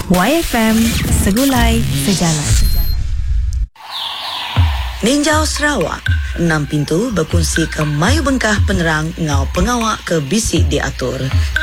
YFM, segulai sejalan. Ninjau Sarawak, 6 pintu berkongsi ke Mayu Bengkah penerang ngau pengawak ke bisik diatur.